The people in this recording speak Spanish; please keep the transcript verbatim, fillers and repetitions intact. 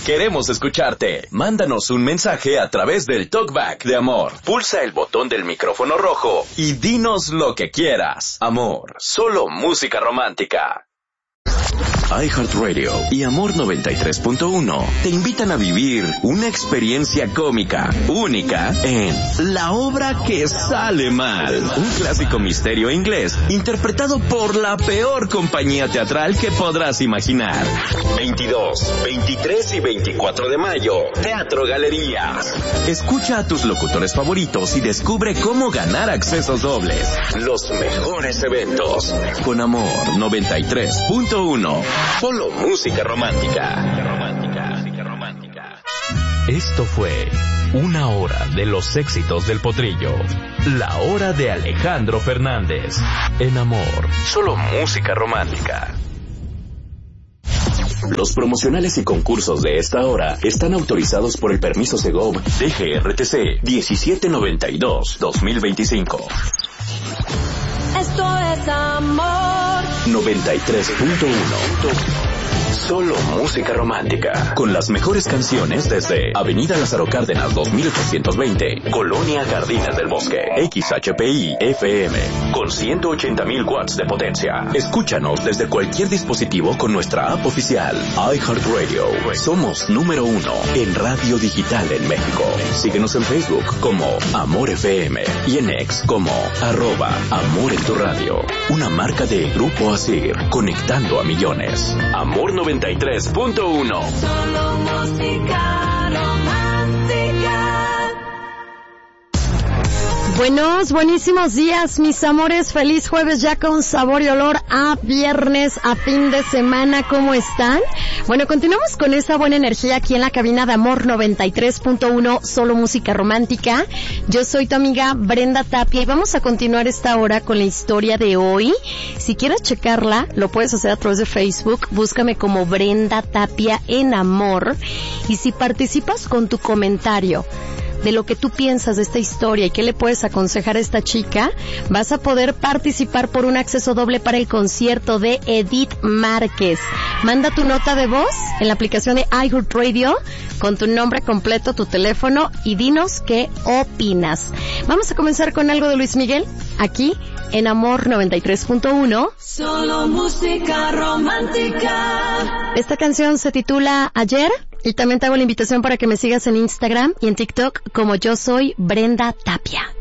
Queremos escucharte. Mándanos un mensaje a través del Talkback de Amor. Pulsa el botón del micrófono rojo y dinos lo que quieras. Amor, solo música romántica. iHeartRadio y Amor noventa y tres punto uno te invitan a vivir una experiencia cómica única en La Obra que Sale Mal, un clásico misterio inglés interpretado por la peor compañía teatral que podrás imaginar. veintidós, veintitrés y veinticuatro de mayo, Teatro Galerías. Escucha a tus locutores favoritos y descubre cómo ganar accesos dobles. Los mejores eventos con Amor noventa y tres punto uno. Solo música romántica. Romántica, música romántica. Esto fue una hora de los éxitos del potrillo. La hora de Alejandro Fernández. En Amor, solo música romántica. Los promocionales y concursos de esta hora están autorizados por el permiso Segov D G R T C diecisiete noventa y dos dos mil veinticinco. Esto es Amor noventa y tres punto uno. Solo música romántica. Con las mejores canciones desde Avenida Lázaro Cárdenas dos mil ochocientos veinte, Colonia Jardines del Bosque, X H P I F M, con ciento ochenta mil watts de potencia. Escúchanos desde cualquier dispositivo con nuestra app oficial, iHeartRadio. Somos número uno en radio digital en México. Síguenos en Facebook como Amor F M y en X como arroba Amor en tu radio. Una marca de Grupo Asir, conectando a millones. Amor noventa y tres punto uno. Solo música romántica. Buenos, buenísimos días, mis amores. Feliz jueves ya con sabor y olor a viernes, a fin de semana. ¿Cómo están? Bueno, continuamos con esa buena energía aquí en la cabina de Amor noventa y tres punto uno, solo música romántica. Yo soy tu amiga Brenda Tapia y vamos a continuar esta hora con la historia de hoy. Si quieres checarla, lo puedes hacer a través de Facebook. Búscame como Brenda Tapia en Amor. Y si participas con tu comentario de lo que tú piensas de esta historia y qué le puedes aconsejar a esta chica, vas a poder participar por un acceso doble para el concierto de Edith Márquez. Manda tu nota de voz en la aplicación de iHeartRadio con tu nombre completo, tu teléfono y dinos qué opinas. Vamos a comenzar con algo de Luis Miguel aquí en Amor noventa y tres punto uno. Solo música romántica. Esta canción se titula Ayer. Y también te hago la invitación para que me sigas en Instagram y en TikTok como Yo Soy Brenda Tapia.